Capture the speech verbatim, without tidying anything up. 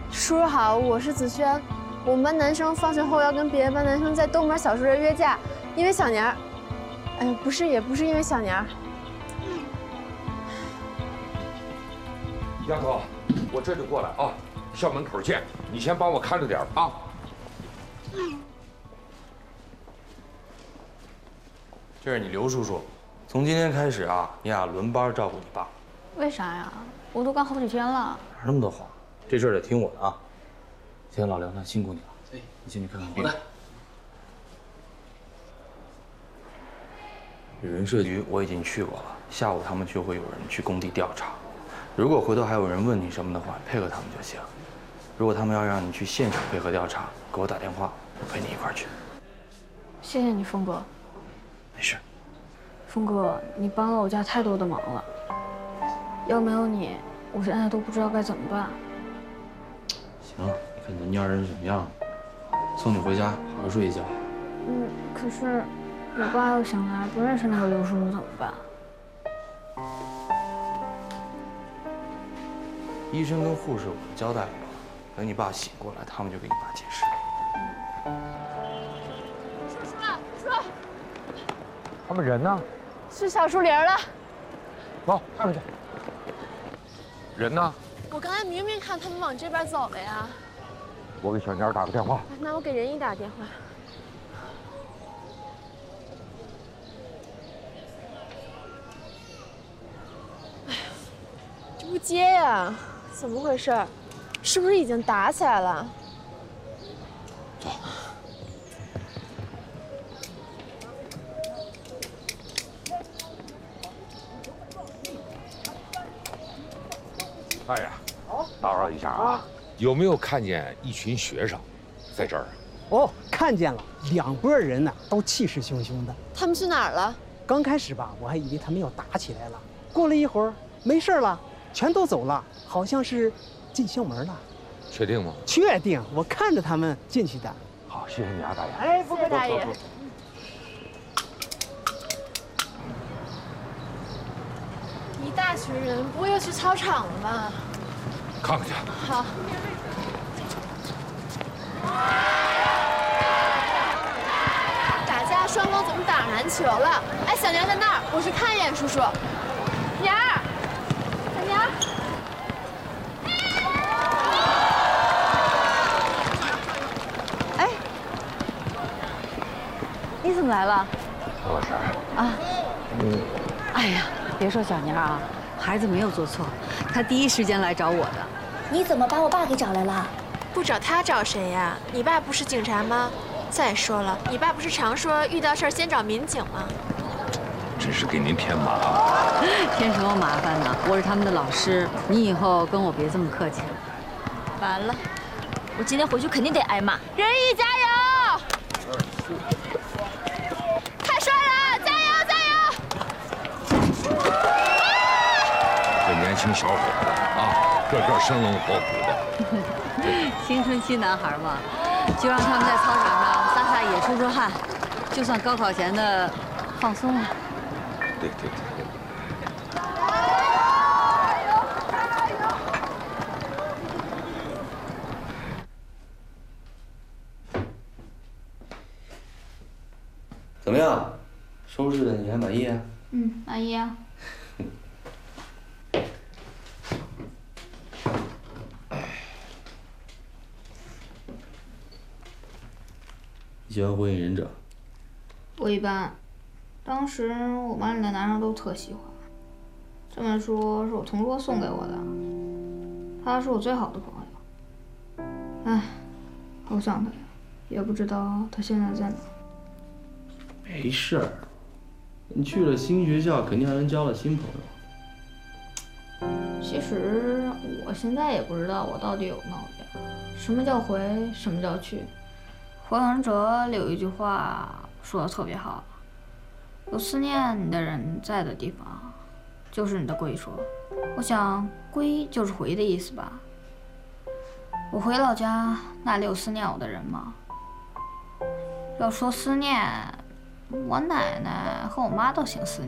叔叔好，我是子轩。我们班男生放学后要跟别的班男生在东门小树林约架，因为小年儿。哎，不是，也不是因为小年儿。 丫头，我这就过来啊，校门口见。你先帮我看着点啊。 这是你刘叔叔，从今天开始啊，你俩轮班照顾你爸。 为啥呀？我都干好几天了。 哪那么多话？这事儿得听我的啊。今天老梁他辛苦你了，哎，你先去看看病。好的。人社局我已经去过了，下午他们就会有人去工地调查。如果回头还有人问你什么的话，配合他们就行。如果他们要让你去现场配合调查，给我打电话，我陪你一块儿去。 谢谢你，峰哥。 没事。 峰哥，你帮了我家太多的忙了，要没有你，我现在都不知道该怎么办。 行了，你看咱家人什么样，送你回家，好好睡一觉。 嗯，可是我爸要醒来不认识那个刘叔叔怎么办？ 医生跟护士我都交代过了，等你爸醒过来，他们就给你爸解释。 叔叔，叔， 他们人呢？ 去小树林了。 走，看看去。人呢？ 我刚才明明看他们往这边走了呀。 我给小年打个电话。 那我给仁义打电话。哎呀，这不接呀？怎么回事？是不是已经打起来了？ 走。哎呀，打扰一下啊，有没有看见一群学生在这儿？ 哦，看见了，两拨人呢，都气势汹汹的。 他们去哪儿了？ 刚开始吧，我还以为他们要打起来了，过了一会儿，没事了，全都走了，好像是进校门了。 确定吗？ 确定，我看着他们进去的。 好，谢谢你啊，大爷。 哎，不客气， 大爷。一大群人，不会又去操场了吧？ 看看去。 好。打架双方怎么打上篮球了？哎，小年在那儿，我去看一眼叔叔。年儿，小年儿。 哎，你怎么来了？ 何老师。 啊。 嗯。 哎呀，别说小年啊，孩子没有做错，他第一时间来找我的。 你怎么把我爸给找来了？ 不找他找谁呀？你爸不是警察吗？再说了，你爸不是常说遇到事儿先找民警吗？ 真是给您添麻烦。 添什么麻烦呢？我是他们的老师，你以后跟我别这么客气了。 完了，我今天回去肯定得挨骂。 仁义加油！太帅了，加油加油！ 这年轻小伙子啊，个个生龙活虎的。 青春期男孩嘛，就让他们在操场上撒撒野、出出汗，就算高考前的放松了。 对对对。 怎么样？收拾的你还满意啊？ 嗯，满意啊。 你喜欢《火影忍者》？ 我一般，当时我班里的男生都特喜欢。这本书是我同桌送给我的，他是我最好的朋友。唉，好想他呀，也不知道他现在在哪。 没事儿，你去了新学校，肯定让人交了新朋友。 其实我现在也不知道我到底有没有变。什么叫回？什么叫去？火影忍者里有一句话说的特别好：有思念你的人在的地方，就是你的归处。我想归就是回的意思吧。我回老家，那里有思念我的人吗？要说思念，我奶奶和我妈倒行思念。